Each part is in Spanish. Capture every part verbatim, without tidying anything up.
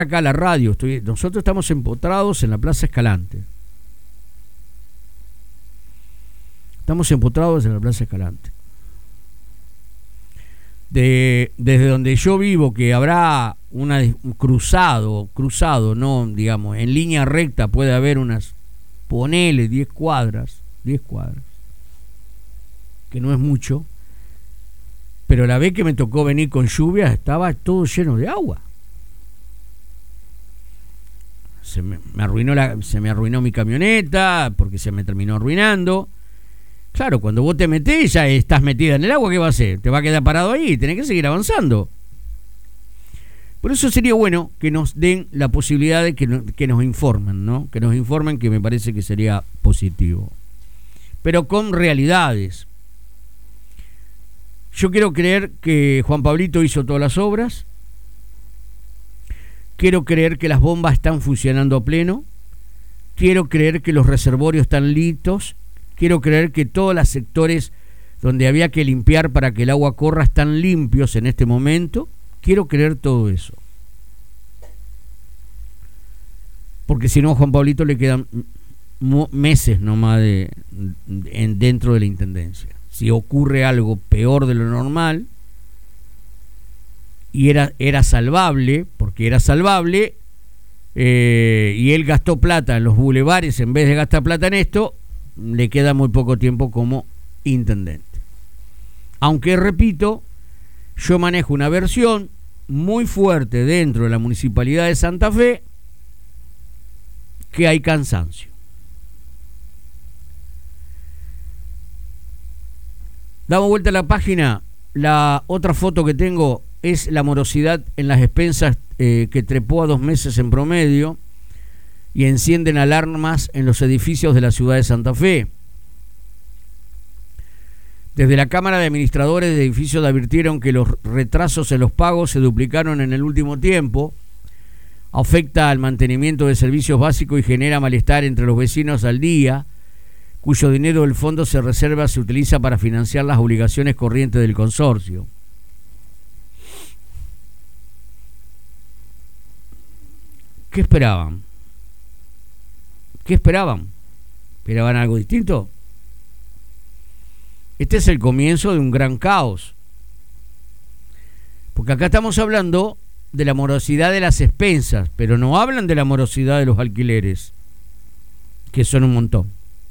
acá a la radio. Estoy, nosotros estamos empotrados en la Plaza Escalante. Estamos empotrados en la Plaza Escalante. De, desde donde yo vivo, que habrá una, un cruzado, cruzado, no, digamos, en línea recta puede haber unas, ponele diez cuadras, diez cuadras, que no es mucho, pero la vez que me tocó venir con lluvia estaba todo lleno de agua. Se me, me arruinó la, se me arruinó mi camioneta porque se me terminó arruinando. Claro, cuando vos te metés ya estás metida en el agua, ¿qué va a hacer? Te va a quedar parado ahí, tenés que seguir avanzando. Por eso sería bueno que nos den la posibilidad de que, no, que nos informen, ¿no? Que nos informen, que me parece que sería positivo. Pero con realidades. Yo quiero creer que Juan Pablito hizo todas las obras. Quiero creer que las bombas están funcionando a pleno. Quiero creer que los reservorios están listos. Quiero creer que todos los sectores donde había que limpiar para que el agua corra están limpios en este momento. Quiero creer todo eso. Porque si no, a Juan Pablito le quedan meses nomás de, en, dentro de la intendencia. Si ocurre algo peor de lo normal, y era, era salvable, porque era salvable, eh, y él gastó plata en los bulevares en vez de gastar plata en esto, le queda muy poco tiempo como intendente. Aunque, repito, yo manejo una versión muy fuerte dentro de la Municipalidad de Santa Fe, que hay cansancio. Damos vuelta a la página. La otra foto que tengo es la morosidad en las expensas, eh, que trepó a dos meses en promedio, y encienden alarmas en los edificios de la ciudad de Santa Fe. Desde la Cámara de Administradores de Edificios advirtieron que los retrasos en los pagos se duplicaron en el último tiempo, afecta al mantenimiento de servicios básicos y genera malestar entre los vecinos al día, cuyo dinero del fondo se reserva se utiliza para financiar las obligaciones corrientes del consorcio. ¿Qué esperaban? ¿Qué esperaban? ¿Esperaban algo distinto? Este es el comienzo de un gran caos. Porque acá estamos hablando de la morosidad de las expensas, pero no hablan de la morosidad de los alquileres, que son un montón.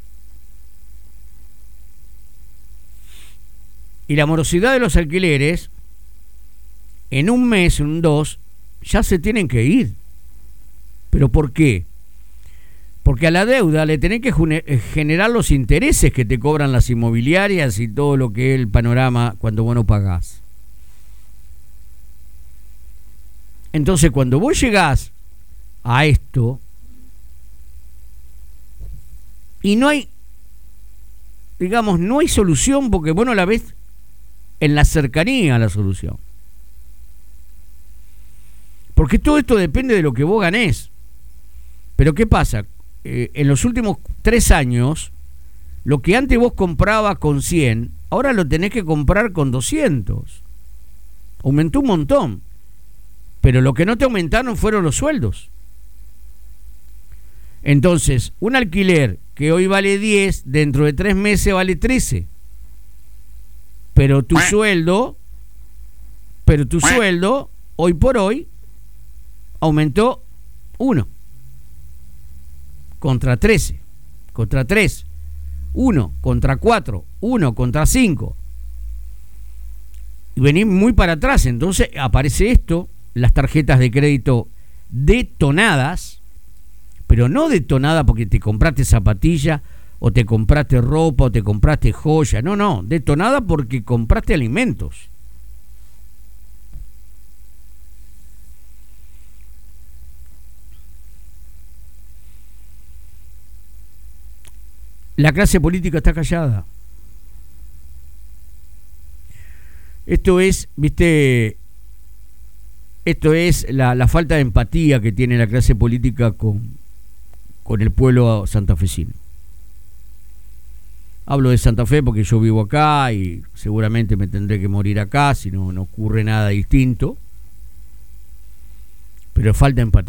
Y la morosidad de los alquileres, en un mes, en un dos, ya se tienen que ir. ¿Pero por qué? Porque a la deuda le tenés que generar los intereses que te cobran las inmobiliarias y todo lo que es el panorama cuando vos no pagás. Entonces, cuando vos llegás a esto y no hay, digamos, no hay solución, porque vos no la ves en la cercanía a la solución. Porque todo esto depende de lo que vos ganés. Pero ¿qué pasa? Eh, en los últimos tres años, lo que antes vos comprabas con cien, ahora lo tenés que comprar con doscientos. Aumentó un montón. Pero lo que no te aumentaron fueron los sueldos. Entonces, un alquiler que hoy vale diez, dentro de tres meses vale trece. Pero tu sueldo, pero tu sueldo, hoy por hoy, aumentó uno. Contra trece, contra tres, uno, contra cuatro, uno, contra cinco. Y venís muy para atrás, entonces aparece esto, las tarjetas de crédito detonadas, pero no detonadas porque te compraste zapatilla, o te compraste ropa, o te compraste joya, no, no, detonada porque compraste alimentos. La clase política está callada. Esto es, viste, esto es la, la falta de empatía que tiene la clase política con, con el pueblo santafesino. Hablo de Santa Fe porque yo vivo acá y seguramente me tendré que morir acá si no, no ocurre nada distinto. pero falta empatía.